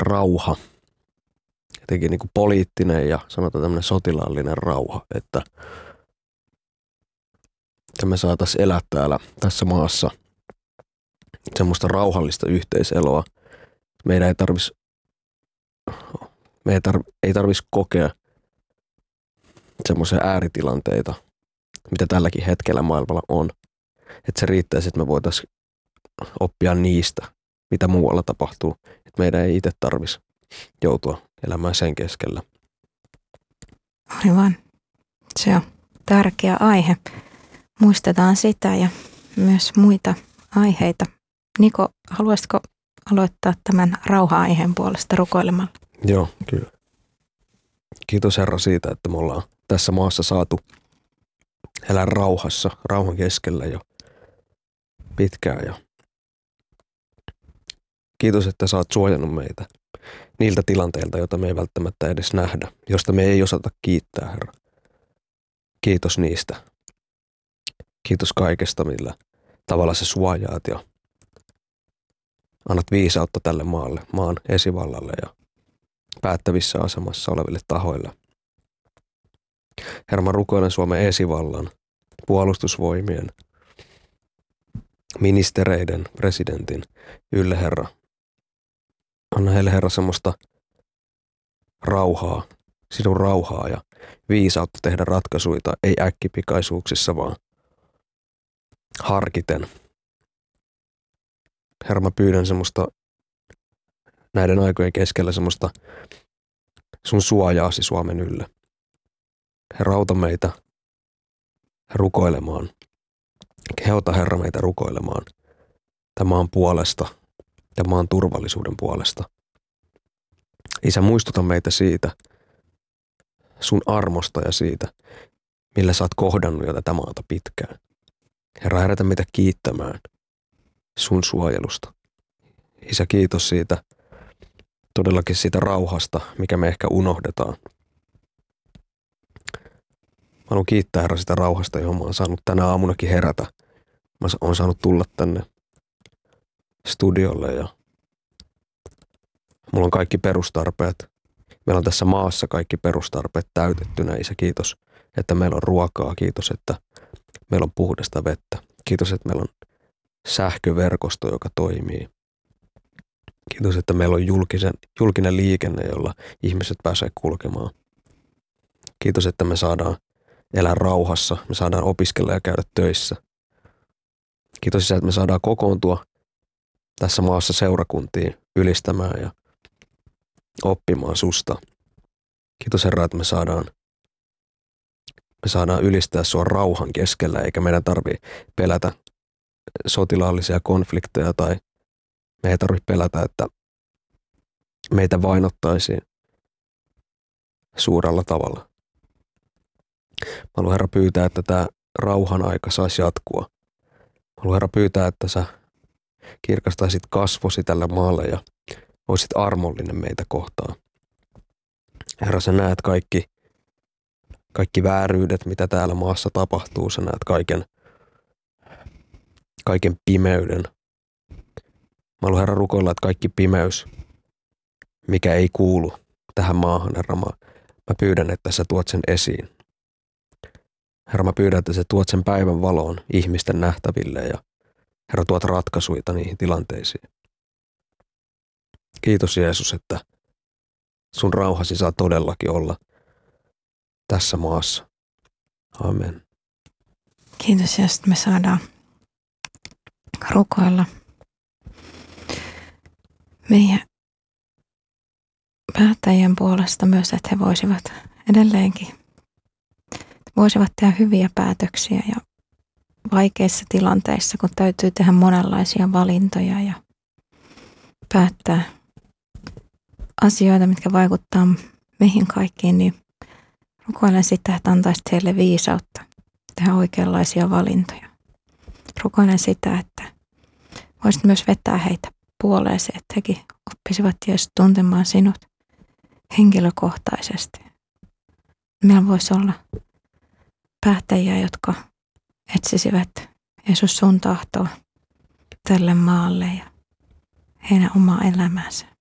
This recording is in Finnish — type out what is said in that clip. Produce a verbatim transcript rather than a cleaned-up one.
rauha, jotenkin niin kuin poliittinen ja sanotaan tämmöinen sotilaallinen rauha, että, että me saataisiin elää täällä tässä maassa semmoista rauhallista yhteiseloa. Meidän ei tarvitsisi me ei, tarv, ei tarvitsisi kokea semmoisia ääritilanteita, mitä tälläkin hetkellä maailmalla on. Että se riittäisi, että me voitaisiin oppia niistä, mitä muualla tapahtuu. Että meidän ei itse tarvitsisi joutua elämään sen keskellä. Aivan. Se on tärkeä aihe. Muistetaan sitä ja myös muita aiheita. Niko, haluaisitko aloittaa tämän rauha-aiheen puolesta rukoilemalla? Joo, kyllä. Kiitos Herra siitä, että me ollaan tässä maassa saatu elää rauhassa, rauhan keskellä jo pitkään. Ja kiitos, että sä oot suojannut meitä niiltä tilanteilta, joita me ei välttämättä edes nähdä, josta me ei osata kiittää, Herra. Kiitos niistä. Kiitos kaikesta, millä tavalla sä suojaat ja annat viisautta tälle maalle, maan esivallalle ja päättävissä asemassa oleville tahoille. Herra, mä rukoilen Suomen esivallan, puolustusvoimien, ministereiden, presidentin ylle, Herra. Anna heille, Herra, semmoista rauhaa, sinun rauhaa ja viisautta tehdä ratkaisuja, ei äkkipikaisuuksissa, vaan harkiten. Herra, mä pyydän semmoista näiden aikojen keskellä semmoista sun suojaasi Suomen ylle. Herra, auta meitä rukoilemaan. Kehota, Herra, meitä rukoilemaan tämän maan puolesta ja maan turvallisuuden puolesta. Isä, muistuta meitä siitä, sun armosta ja siitä, millä sä oot kohdannut jo tätä maata pitkään. Herra, herätä meitä kiittämään sun suojelusta. Isä, kiitos siitä, todellakin siitä rauhasta, mikä me ehkä unohdetaan. Mä haluan kiittää, Herra, sitä rauhasta, johon mä oon saanut tänä aamunakin herätä. Mä oon saanut tulla tänne studiolle ja mulla on kaikki perustarpeet. Meillä on tässä maassa kaikki perustarpeet täytettynä. Isä, kiitos, että meillä on ruokaa. Kiitos, että meillä on puhdasta vettä. Kiitos, että meillä on sähköverkosto, joka toimii. Kiitos, että meillä on julkisen, julkinen liikenne, jolla ihmiset pääsee kulkemaan. Kiitos, että me saadaan elää rauhassa, me saadaan opiskella ja käydä töissä. Kiitos, että me saadaan kokoontua tässä maassa seurakuntiin ylistämään ja oppimaan susta. Kiitos, Herra, että me saadaan, me saadaan ylistää sua rauhan keskellä, eikä meidän tarvitse pelätä sotilaallisia konflikteja tai me ei tarvitse pelätä, että meitä vainottaisiin suurella tavalla. Mä haluan, Herra, pyytää, että tämä rauhan aika saisi jatkua. Mä haluan, Herra, pyytää, että sä kirkastaisit kasvosi tällä maalle ja olisit armollinen meitä kohtaan. Herra, sä näet kaikki, kaikki vääryydet, mitä täällä maassa tapahtuu. Sä näet kaiken, kaiken pimeyden. Mä haluan, Herra, rukoilla, että kaikki pimeys, mikä ei kuulu tähän maahan, Herra, mä, mä pyydän, että sä tuot sen esiin. Herra, mä pyydän, että sä tuot sen päivän valoon ihmisten nähtäville ja Herra, tuot ratkaisuja niihin tilanteisiin. Kiitos, Jeesus, että sun rauhasi saa todellakin olla tässä maassa. Amen. Kiitos, ja sitten me saadaan rukoilla meidän päättäjien puolesta myös, että he voisivat edelleenkin voisivat tehdä hyviä päätöksiä ja vaikeissa tilanteissa, kun täytyy tehdä monenlaisia valintoja ja päättää asioita, mitkä vaikuttaa meihin kaikkiin, niin rukoilen sitä, että antaisit heille viisautta tehdä oikeanlaisia valintoja. Rukoilen sitä, että voisit myös vetää heitä puoleesi, että hekin oppisivat Jeesus tuntemaan sinut henkilökohtaisesti. Meillä voisi olla päättäjiä, jotka etsisivät Jeesus sun tahtoa tälle maalle ja heidän omaa elämäänsä.